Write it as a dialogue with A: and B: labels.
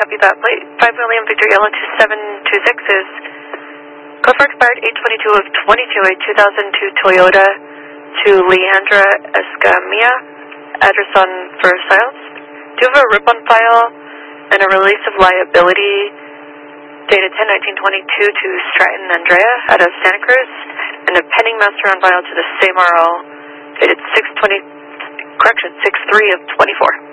A: copy that. Plate 5 William Victor Yellow 2726 is code for expired 822 of 22, a 2002 Toyota to Leandra Escamilla, address on Versailles. Do you have a RIP on file and a release of liability dated 10/19/22 to Stratton Andrea out of Santa Cruz, and a pending master on file to the same RL dated 6/3 of 24.